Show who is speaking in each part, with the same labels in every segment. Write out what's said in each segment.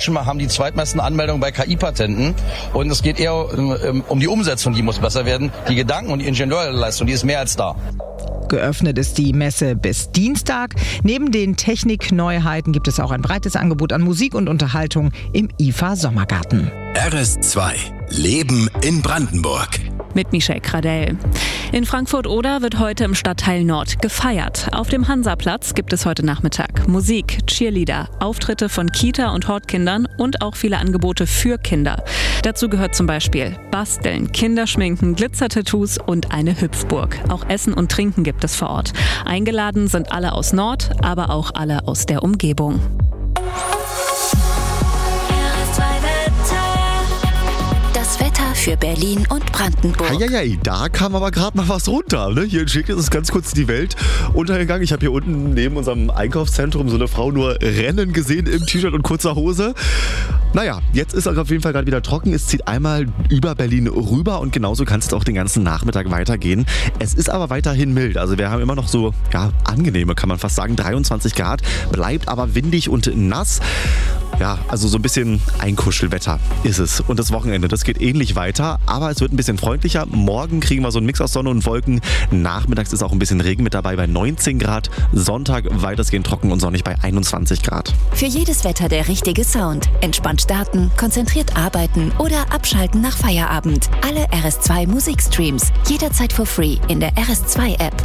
Speaker 1: Deutschen haben die zweitmeisten Anmeldungen bei KI-Patenten. Und es geht eher um die Umsetzung, die muss besser werden. Die Gedanken und die Ingenieurleistung, die ist mehr als da.
Speaker 2: Geöffnet ist die Messe bis Dienstag. Neben den Technikneuheiten gibt es auch ein breites Angebot an Musik und Unterhaltung im IFA Sommergarten.
Speaker 3: RS2 Leben in Brandenburg.
Speaker 4: Mit Michelle Kradell. In Frankfurt-Oder wird heute im Stadtteil Nord gefeiert. Auf dem Hansaplatz gibt es heute Nachmittag Musik, Cheerleader, Auftritte von Kita- und Hortkindern und auch viele Angebote für Kinder. Dazu gehört zum Beispiel Basteln, Kinderschminken, Glitzertattoos und eine Hüpfburg. Auch Essen und Trinken gibt es vor Ort. Eingeladen sind alle aus Nord, aber auch alle aus der Umgebung.
Speaker 5: Das Wetter für Berlin und Brandenburg.
Speaker 6: Heieiei, da kam aber gerade mal was runter. Ne? Hier in Steglitz ist ganz kurz die Welt untergegangen. Ich habe hier unten neben unserem Einkaufszentrum so eine Frau nur rennen gesehen im T-Shirt und kurzer Hose. Naja, jetzt ist es auf jeden Fall gerade wieder trocken. Es zieht einmal über Berlin rüber und genauso kann es auch den ganzen Nachmittag weitergehen. Es ist aber weiterhin mild. Also wir haben immer noch so, angenehme, kann man fast sagen, 23 Grad. Bleibt aber windig und nass. Ja, also so ein bisschen Einkuschelwetter ist es. Und das Wochenende, das geht ähnlich weiter, aber es wird ein bisschen freundlicher. Morgen kriegen wir so einen Mix aus Sonne und Wolken. Nachmittags ist auch ein bisschen Regen mit dabei bei 19 Grad. Sonntag weitestgehend trocken und sonnig bei 21 Grad.
Speaker 5: Für jedes Wetter der richtige Sound. Entspannt starten, konzentriert arbeiten oder abschalten nach Feierabend. Alle RS2 Musikstreams. Jederzeit for free in der RS2 App.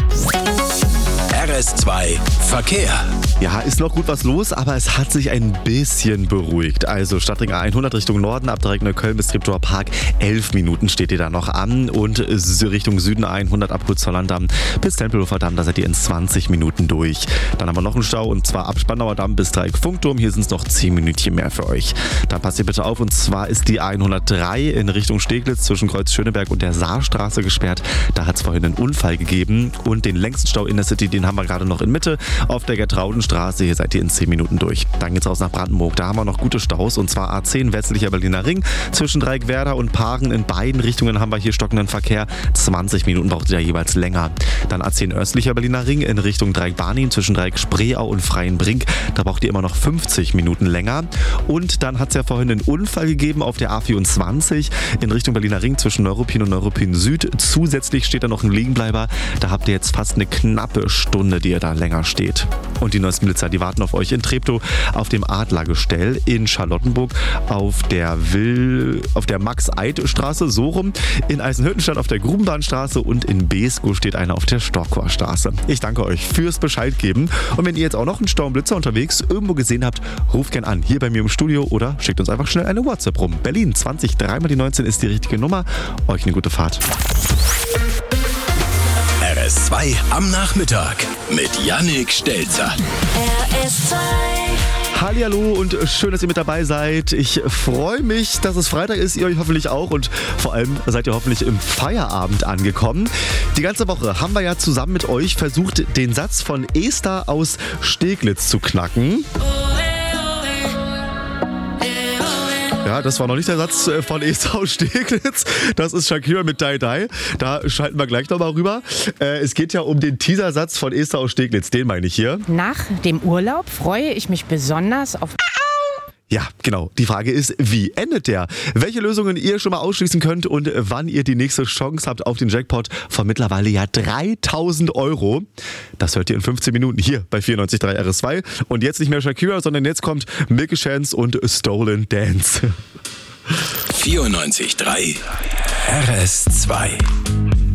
Speaker 3: RS2 Verkehr.
Speaker 6: Ja, ist noch gut was los, aber es hat sich ein bisschen beruhigt. Also Stadtring A100 Richtung Norden, ab direkt Neukölln bis Treptower Park. 11 Minuten steht ihr da noch an. Und Richtung Süden A100 ab Hohenzollern-Damm bis Tempelhofer Damm, da seid ihr in 20 Minuten durch. Dann haben wir noch einen Stau und zwar ab Spandauer Damm bis Dreieck-Funkturm. Hier sind es noch 10 Minütchen mehr für euch. Da passt ihr bitte auf, und zwar ist die A103 in Richtung Steglitz zwischen Kreuz Schöneberg und der Saarstraße gesperrt. Da hat es vorhin einen Unfall gegeben und den längsten Stau in der City, den haben wir gerade noch in Mitte auf der Gertraudenstraße. Hier seid ihr in 10 Minuten durch. Dann geht's raus nach Brandenburg. Da haben wir noch gute Staus, und zwar A10 westlicher Berliner Ring zwischen Dreieckwerder und Paaren. In beiden Richtungen haben wir hier stockenden Verkehr. 20 Minuten braucht ihr da jeweils länger. Dann A10 östlicher Berliner Ring in Richtung Dreieck-Barnim zwischen Dreieck-Spreeau und Freienbrink. Da braucht ihr immer noch 50 Minuten länger. Und dann hat es ja vorhin einen Unfall gegeben auf der A24 in Richtung Berliner Ring zwischen Neuruppin und Neuruppin Süd. Zusätzlich steht da noch ein Liegenbleiber. Da habt ihr jetzt fast eine knappe Stunde, die ihr da länger steht. Und die neuesten Blitzer, die warten auf euch in Treptow auf dem Adlergestell, in Charlottenburg auf der Max-Eid-Straße, so rum, in Eisenhüttenstadt auf der Grubenbahnstraße und in Beeskow steht einer auf der Storkower-Straße. Ich danke euch fürs Bescheid geben, und wenn ihr jetzt auch noch einen Staublitzer unterwegs irgendwo gesehen habt, ruft gern an, hier bei mir im Studio, oder schickt uns einfach schnell eine WhatsApp rum. Berlin 20 3 mal die 19 ist die richtige Nummer. Euch eine gute Fahrt.
Speaker 3: RS2 am Nachmittag mit Yannick Stelzer.
Speaker 5: RS2.
Speaker 6: Hallihallo und schön, dass ihr mit dabei seid. Ich freue mich, dass es Freitag ist, ihr euch hoffentlich auch, und vor allem seid ihr hoffentlich im Feierabend angekommen. Die ganze Woche haben wir ja zusammen mit euch versucht, den Satz von Esther aus Steglitz zu knacken. Ja, das war noch nicht der Satz von Esther aus Steglitz. Das ist Shakira mit Die Die. Da schalten wir gleich nochmal rüber. Es geht ja um den Teasersatz von Esther aus Steglitz. Den meine ich hier.
Speaker 7: Nach dem Urlaub freue ich mich besonders auf...
Speaker 6: Ja, genau. Die Frage ist, wie endet der? Welche Lösungen ihr schon mal ausschließen könnt und wann ihr die nächste Chance habt auf den Jackpot von mittlerweile ja 3.000 €. Das hört ihr in 15 Minuten hier bei 94.3 RS2. Und jetzt nicht mehr Shakira, sondern jetzt kommt Milky Chance und Stolen Dance.
Speaker 3: 94.3 RS2.